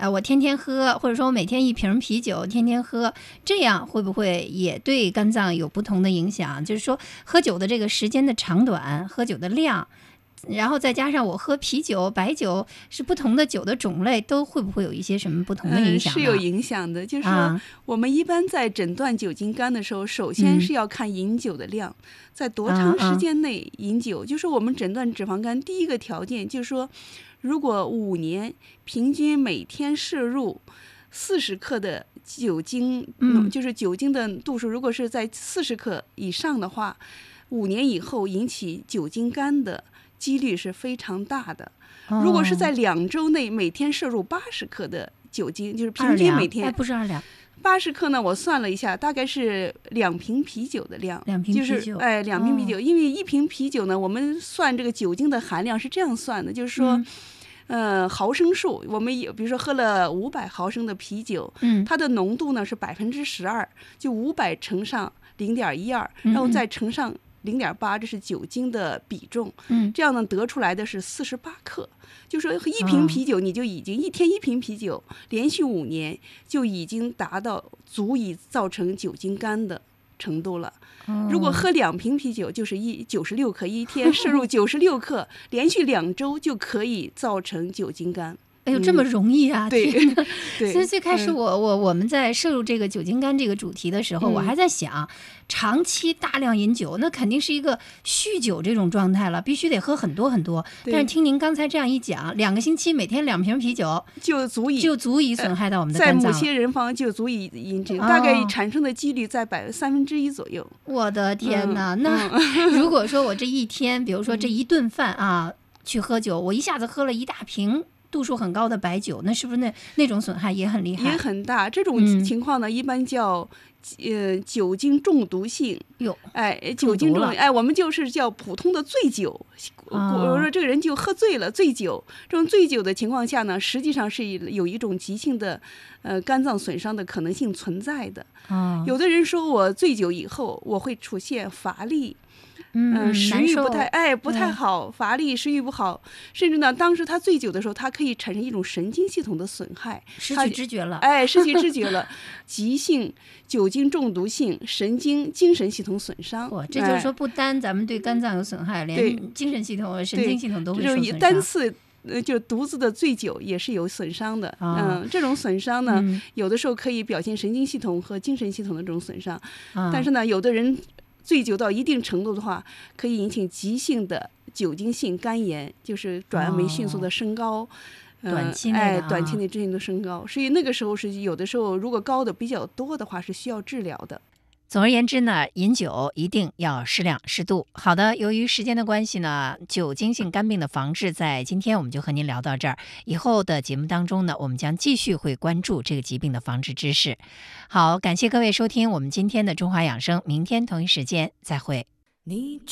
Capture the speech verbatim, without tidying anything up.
呃，我天天喝，或者说我每天一瓶啤酒，天天喝，这样会不会也对肝脏有不同的影响？就是说，喝酒的这个时间的长短，喝酒的量，然后再加上我喝啤酒、白酒，是不同的酒的种类，都会不会有一些什么不同的影响呢？ 嗯、是有影响的。就是说， 啊、 我们一般在诊断酒精肝的时候，首先是要看饮酒的量，嗯、在多长时间内饮酒。啊啊就是我们诊断脂肪肝第一个条件，就是说，如果五年平均每天摄入四十克的酒精，嗯，就是酒精的度数，如果是在四十克以上的话，五年以后引起酒精肝的几率是非常大的。如果是在两周内每天摄入八十克的酒精，就是平均每天， 哎，不是二两， 八十克呢，我算了一下，大概是两瓶啤酒的量。 两瓶啤酒， 就是哎，两瓶啤酒，哦、因为一瓶啤酒呢，我们算这个酒精的含量是这样算的，就是说。嗯呃，毫升数，我们有，比如说喝了五百毫升的啤酒，嗯，它的浓度呢是百分之十二，就五百乘上零点一二，然后再乘上零点八，这是酒精的比重，嗯，这样呢得出来的是四十八克。就说一瓶啤酒，你就已经、哦、一天一瓶啤酒，连续五年就已经达到足以造成酒精肝的程度了。如果喝两瓶啤酒，就是一九十六克，一天摄入九十六克，连续两周就可以造成酒精肝。 哎呦，这么容易啊！ 嗯、对， 对。所以最开始我我我们在摄入这个酒精肝这个主题的时候，嗯、我还在想，长期大量饮酒，那肯定是一个酗酒这种状态了，必须得喝很多很多。但是听您刚才这样一讲，两个星期每天两瓶啤酒就足以就足以损害到我们的肝脏了， 在某些人方就足以引起，大概产生的几率在百三分之一左右。 我的天哪！嗯、那如果说我这一天，比如说这一顿饭啊，去喝酒，我一下子喝了一大瓶。度数很高的白酒，那是不是那那种损害也很厉害？ 也很大。这种情况呢，嗯、一般叫呃酒精中毒性。 哟， 哎，酒精中毒，哎，我们就是叫普通的醉酒。 哦、 我说这个人就喝醉了，醉酒。这种醉酒的情况下呢，实际上是有一种急性的呃肝脏损伤的可能性存在的。 哦、 有的人说我醉酒以后我会出现乏力。 嗯、 呃，食欲不太，哎，不太好，乏力，食欲不好，甚至呢，当时他醉酒的时候，他可以产生一种神经系统的损害， 失去知觉了， 哎，失去知觉了，急性酒精中毒性神经精神系统损伤。 哇，这就是说，不单咱们对肝脏有损害，哎、连精神系统、神经系统都会受损伤。 单次呃，就独自的醉酒也是有损伤的。 啊、 嗯，这种损伤呢、 嗯， 有的时候可以表现神经系统和精神系统的这种损伤， 啊、 但是呢，有的人。醉酒到一定程度的话，可以引起急性的酒精性肝炎，就是转氨酶迅速的升高， 哦呃、短期内哎，短期内迅速的升高，所以那个时候是有的时候，如果高的比较多的话，是需要治疗的。 总而言之呢，饮酒一定要适量适度。好的，由于时间的关系呢，酒精性肝病的防治在今天我们就和您聊到这儿。以后的节目当中呢，我们将继续会关注这个疾病的防治知识。好，感谢各位收听我们今天的中华养生，明天同一时间再会。你